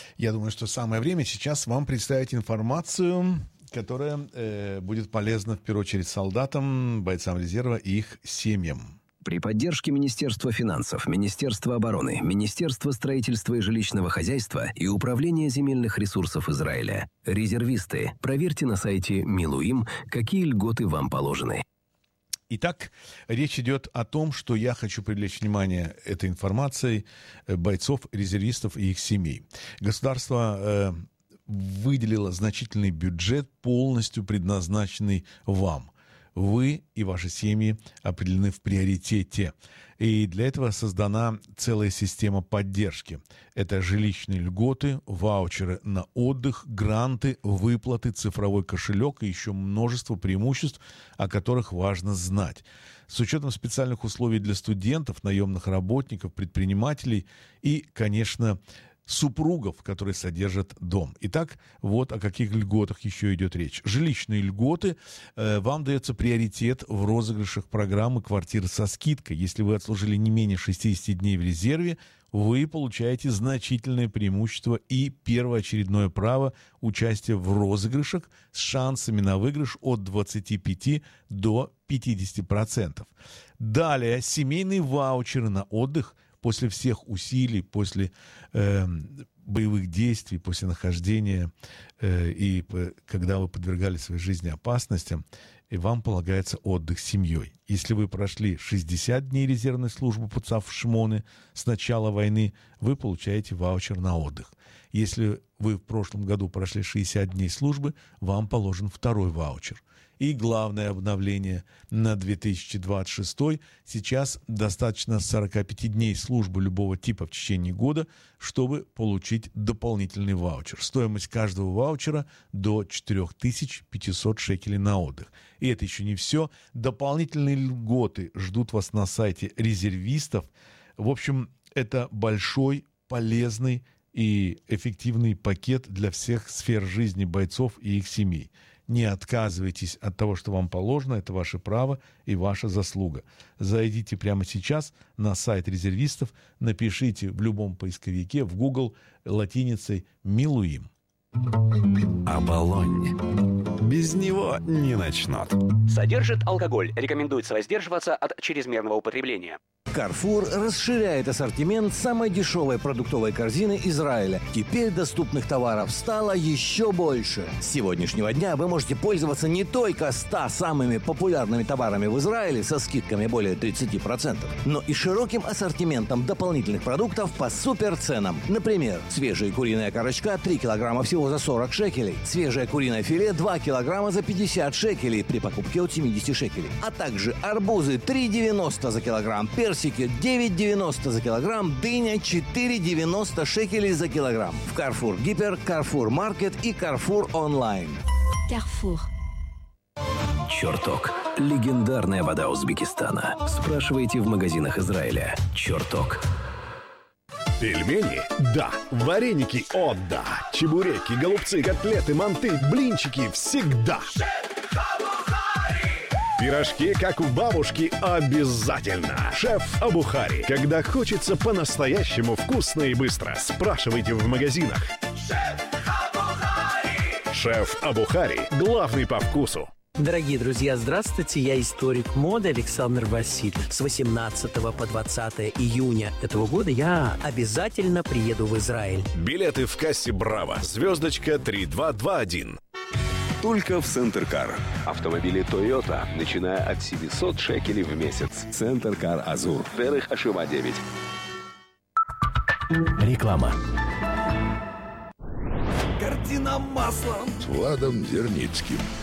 Я думаю, что самое время сейчас вам представить информацию, которая будет полезна в первую очередь солдатам, бойцам резерва и их семьям. При поддержке Министерства финансов, Министерства обороны, Министерства строительства и жилищного хозяйства и Управления земельных ресурсов Израиля. Резервисты, проверьте на сайте Милуим, какие льготы вам положены. Итак, речь идет о том, что я хочу привлечь внимание этой информацией бойцов, резервистов и их семей. Государство выделило значительный бюджет, полностью предназначенный вам. Вы и ваши семьи определены в приоритете. И для этого создана целая система поддержки. Это жилищные льготы, ваучеры на отдых, гранты, выплаты, цифровой кошелек и еще множество преимуществ, о которых важно знать. С учетом специальных условий для студентов, наемных работников, предпринимателей и, конечно, супругов, которые содержат дом. Итак, вот о каких льготах еще идет речь. Жилищные льготы. Вам дается приоритет в розыгрышах программы «Квартиры со скидкой». Если вы отслужили не менее 60 дней в резерве, вы получаете значительное преимущество и первоочередное право участия в розыгрышах с шансами на выигрыш от 25 до 50%. Далее, семейные ваучеры на отдых после всех усилий, после боевых действий, после нахождения и когда вы подвергали своей жизни опасностям, и вам полагается отдых с семьей. Если вы прошли 60 дней резервной службы ПУЦАВ в Шмоне с начала войны, вы получаете ваучер на отдых. Если вы в прошлом году прошли 60 дней службы, вам положен второй ваучер. И главное обновление на 2026. Сейчас достаточно 45 дней службы любого типа в течение года, чтобы получить дополнительный ваучер. Стоимость каждого ваучера до 4500 шекелей на отдых. И это еще не все. Дополнительные льготы ждут вас на сайте резервистов. В общем, это большой, полезный и эффективный пакет для всех сфер жизни бойцов и их семей. Не отказывайтесь от того, что вам положено, это ваше право и ваша заслуга. Зайдите прямо сейчас на сайт резервистов, напишите в любом поисковике, в Google латиницей «Милуим». Оболонь. Без него не начнут. Содержит алкоголь. Рекомендуется воздерживаться от чрезмерного употребления. Carrefour расширяет ассортимент самой дешевой продуктовой корзины Израиля. Теперь доступных товаров стало еще больше. С сегодняшнего дня вы можете пользоваться не только 100 самыми популярными товарами в Израиле со скидками более 30%, но и широким ассортиментом дополнительных продуктов по суперценам. Например, свежая куриная корочка 3 килограмма всего за 40 шекелей, свежее куриное филе 2 килограмма за 50 шекелей при покупке от 70 шекелей, а также арбузы 3,90 за килограмм, персики 9,90 за килограмм, дыня 4,90 шекелей за килограмм. В Carrefour Гипер, Carrefour Market и Carrefour Online. Carrefour. Чертог. Легендарная вода Узбекистана. Спрашивайте в магазинах Израиля. Чертог. Пельмени? Да. Вареники? О, да. Чебуреки, голубцы, котлеты, манты, блинчики всегда. Пирожки, как у бабушки, обязательно. Шеф Абухари. Когда хочется по-настоящему вкусно и быстро, спрашивайте в магазинах. Шеф Абухари. Главный по вкусу. Дорогие друзья, здравствуйте, я историк моды Александр Васильев. С 18 по 20 июня этого года я обязательно приеду в Израиль. Билеты в кассе «Браво». Звездочка 3221. Только в Центр Кар. Автомобили Toyota, начиная от 700 шекелей в месяц. Центр Кар Азур. Дерих Ашива 9. Реклама. Картина маслом. С Владом Зерницким.